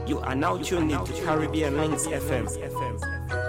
You are now tuned into Caribbean Links FM.